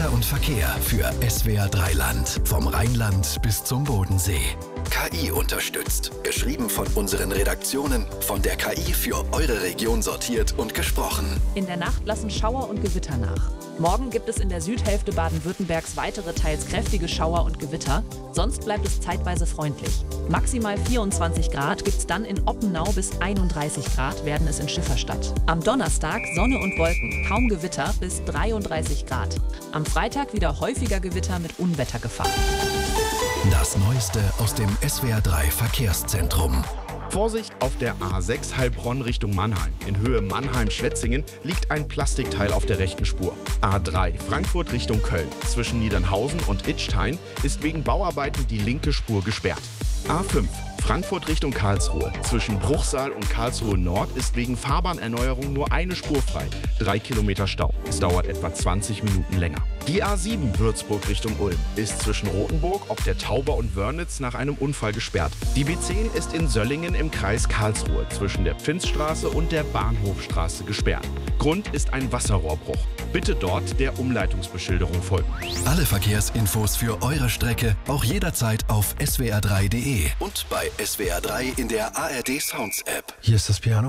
Wetter und Verkehr für SWR 3 Land. Vom Rheinland bis zum Bodensee. KI unterstützt. Geschrieben von unseren Redaktionen, von der KI für eure Region sortiert und gesprochen. In der Nacht lassen Schauer und Gewitter nach. Morgen gibt es in der Südhälfte Baden-Württembergs weitere teils kräftige Schauer und Gewitter. Sonst bleibt es zeitweise freundlich. Maximal 24 Grad gibt es dann in Oppenau, bis 31 Grad werden es in Schifferstadt. Am Donnerstag Sonne und Wolken, kaum Gewitter bis 33 Grad. Am Freitag wieder häufiger Gewitter mit Unwettergefahr. Das Neueste aus dem SWR 3 Verkehrszentrum. Vorsicht auf der A6 Heilbronn Richtung Mannheim. In Höhe Mannheim-Schwetzingen liegt ein Plastikteil auf der rechten Spur. A3 Frankfurt Richtung Köln. Zwischen Niedernhausen und Idstein ist wegen Bauarbeiten die linke Spur gesperrt. A5 Frankfurt Richtung Karlsruhe. Zwischen Bruchsal und Karlsruhe Nord ist wegen Fahrbahnerneuerung nur eine Spur frei. 3 Kilometer Stau. Es dauert etwa 20 Minuten länger. Die A7 Würzburg Richtung Ulm ist zwischen Rothenburg ob der Tauber und Wörnitz nach einem Unfall gesperrt. Die B10 ist in Söllingen im Kreis Karlsruhe zwischen der Pfinzstraße und der Bahnhofstraße gesperrt. Grund ist ein Wasserrohrbruch. Bitte dort der Umleitungsbeschilderung folgen. Alle Verkehrsinfos für eure Strecke auch jederzeit auf swr3.de und bei SWR 3 in der ARD Sounds App. Hier ist das Piano.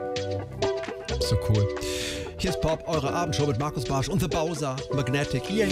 So cool. Hier ist Pop, eure Abendshow mit Markus Barsch und The Bowser, Magnetic. Yeah.